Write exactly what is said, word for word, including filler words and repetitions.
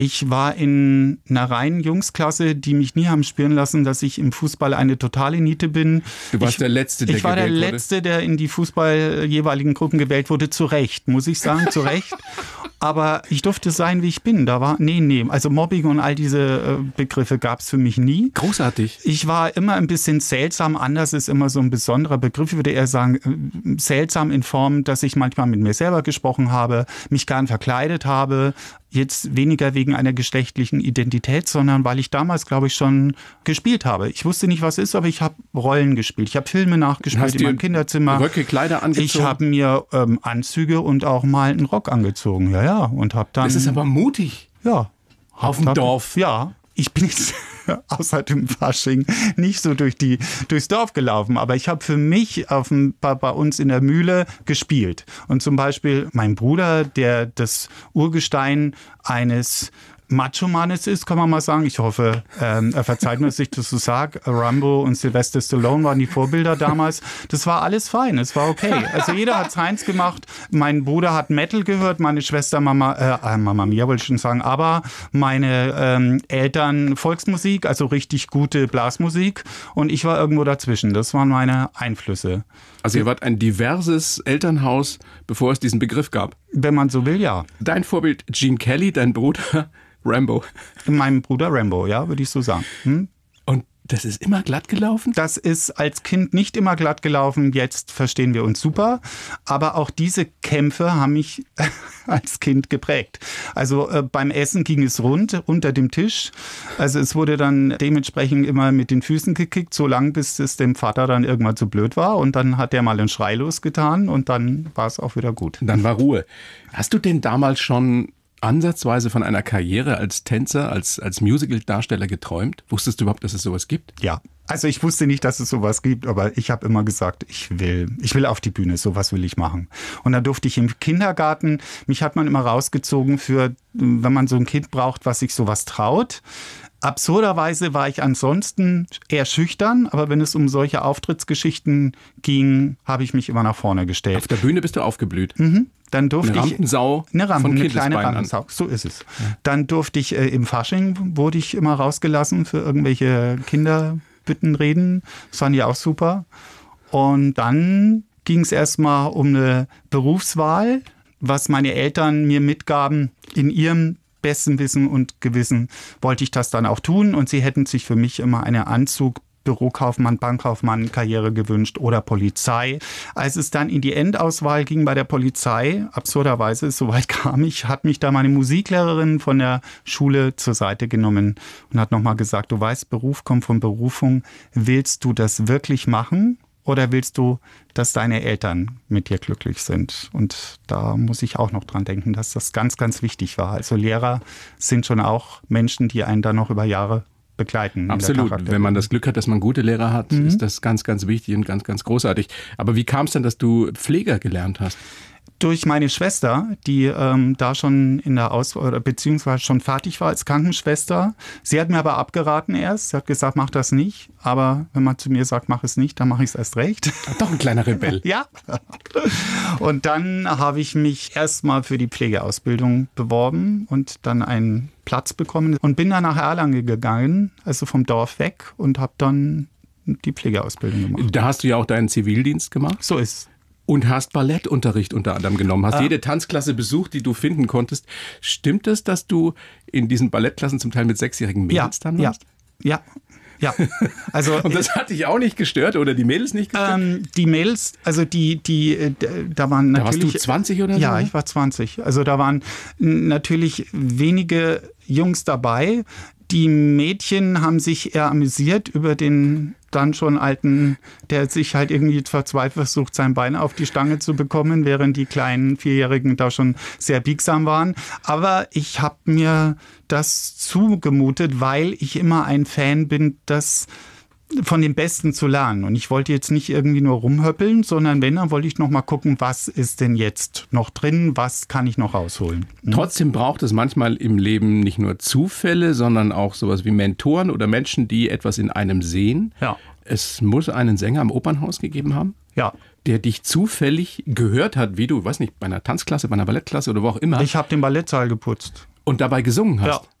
Ich war in einer reinen Jungsklasse, die mich nie haben spüren lassen, dass ich im Fußball eine totale Niete bin. Du warst ich, der Letzte, der Ich war gewählt der wurde. Letzte, der in die Fußball jeweiligen Gruppen gewählt wurde. Zu Recht, muss ich sagen, zu Recht. Aber ich durfte sein, wie ich bin. Da war, nee, nee. Also Mobbing und all diese Begriffe gab es für mich nie. Großartig. Ich war immer ein bisschen seltsam. Anders ist immer so ein besonderer Begriff. Ich würde eher sagen, seltsam in Form, dass ich manchmal mit mir selber gesprochen habe, mich gern verkleidet habe. Jetzt weniger wegen einer geschlechtlichen Identität, sondern weil ich damals, glaube ich, schon gespielt habe. Ich wusste nicht, was ist, aber ich habe Rollen gespielt. Ich habe Filme nachgespielt Hast in meinem Kinderzimmer. Röcke, Kleider angezogen? Ich habe mir ähm, Anzüge und auch mal einen Rock angezogen. Ja, ja. Und habe dann. Das ist aber mutig. Ja. Auf dem hab, Dorf. Ja. Ich bin jetzt außer dem Fasching nicht so durch die, durchs Dorf gelaufen, aber ich habe für mich auf dem, bei, bei uns in der Mühle gespielt. Und zum Beispiel mein Bruder, der das Urgestein eines Macho-Mannes ist, kann man mal sagen. Ich hoffe, ähm, er verzeiht mir, dass ich das so sage. Rambo und Sylvester Stallone waren die Vorbilder damals. Das war alles fein, es war okay. Also jeder hat seins gemacht. Mein Bruder hat Metal gehört, meine Schwester Mama, äh, Mama Mia wollte ich schon sagen, aber meine ähm, Eltern Volksmusik, also richtig gute Blasmusik. Und ich war irgendwo dazwischen. Das waren meine Einflüsse. Also ihr wart ein diverses Elternhaus, bevor es diesen Begriff gab. Wenn man so will, ja. Dein Vorbild Gene Kelly, dein Bruder Rambo. Mein Bruder Rambo, ja, würde ich so sagen. Hm? Und das ist immer glatt gelaufen? Das ist als Kind nicht immer glatt gelaufen. Jetzt verstehen wir uns super. Aber auch diese Kämpfe haben mich als Kind geprägt. Also äh, beim Essen ging es rund unter dem Tisch. Also es wurde dann dementsprechend immer mit den Füßen gekickt, so lange, bis es dem Vater dann irgendwann zu blöd war. Und dann hat der mal einen Schrei losgetan und dann war es auch wieder gut. Dann war Ruhe. Hast du denn damals schon ansatzweise von einer Karriere als Tänzer, als, als Musical-Darsteller geträumt? Wusstest du überhaupt, dass es sowas gibt? Ja, also ich wusste nicht, dass es sowas gibt, aber ich habe immer gesagt, ich will, ich will auf die Bühne, sowas will ich machen. Und dann durfte ich im Kindergarten, mich hat man immer rausgezogen für, wenn man so ein Kind braucht, was sich sowas traut. Absurderweise war ich ansonsten eher schüchtern, aber wenn es um solche Auftrittsgeschichten ging, habe ich mich immer nach vorne gestellt. Auf der Bühne bist du aufgeblüht. Mhm. Dann durfte eine Rampensau ich eine Rampe, von eine kleine Kindesbeinen Rampensau. So ist es. Ja. Dann durfte ich äh, im Fasching, wurde ich immer rausgelassen für irgendwelche Kinderbittenreden. Das fand ich auch super. Und dann ging es erstmal um eine Berufswahl, was meine Eltern mir mitgaben in ihrem besten Wissen und Gewissen wollte ich das dann auch tun. Und sie hätten sich für mich immer eine Anzug Bürokaufmann, Bankkaufmann, Karriere gewünscht oder Polizei. Als es dann in die Endauswahl ging bei der Polizei, absurderweise, soweit kam ich, hat mich da meine Musiklehrerin von der Schule zur Seite genommen und hat nochmal gesagt, du weißt, Beruf kommt von Berufung. Willst du das wirklich machen? Oder willst du, dass deine Eltern mit dir glücklich sind? Und da muss ich auch noch dran denken, dass das ganz, ganz wichtig war. Also Lehrer sind schon auch Menschen, die einen dann noch über Jahre begleiten. Absolut. Wenn man das Glück hat, dass man gute Lehrer hat, mhm. ist das ganz, ganz wichtig und ganz, ganz großartig. Aber wie kam es denn, dass du Pfleger gelernt hast? Durch meine Schwester, die ähm, da schon in der Aus- oder beziehungsweise schon fertig war als Krankenschwester. Sie hat mir aber abgeraten erst. Sie hat gesagt, mach das nicht. Aber wenn man zu mir sagt, mach es nicht, dann mache ich es erst recht. Doch ein kleiner Rebell. Ja. Und dann habe ich mich erstmal für die Pflegeausbildung beworben und dann einen Platz bekommen und bin dann nach Erlangen gegangen, also vom Dorf weg und habe dann die Pflegeausbildung gemacht. Da hast du ja auch deinen Zivildienst gemacht. So ist es. Und hast Ballettunterricht unter anderem genommen, hast ah. jede Tanzklasse besucht, die du finden konntest. Stimmt es, dass du in diesen Ballettklassen zum Teil mit sechsjährigen Mädels ja, dann warst? Ja, ja. Ja. Also, und das hat dich auch nicht gestört oder die Mädels nicht gestört? Ähm, die Mädels, also die, die, da waren natürlich... Da warst du zwanzig oder so? Ja, ich war zwanzig. Also da waren natürlich wenige Jungs dabei. Die Mädchen haben sich eher amüsiert über den dann schon alten, der sich halt irgendwie verzweifelt versucht, sein Bein auf die Stange zu bekommen, während die kleinen Vierjährigen da schon sehr biegsam waren. Aber ich habe mir das zugemutet, weil ich immer ein Fan bin, das von den Besten zu lernen. Und ich wollte jetzt nicht irgendwie nur rumhöppeln, sondern wenn, dann wollte ich noch mal gucken, was ist denn jetzt noch drin, was kann ich noch rausholen. Mhm. Trotzdem braucht es manchmal im Leben nicht nur Zufälle, sondern auch sowas wie Mentoren oder Menschen, die etwas in einem sehen. Ja. Es muss einen Sänger am Opernhaus gegeben haben, ja. der dich zufällig gehört hat, wie du, weiß nicht, bei einer Tanzklasse, bei einer Ballettklasse oder wo auch immer. Ich habe den Ballettsaal geputzt. Und dabei gesungen hast? Ja.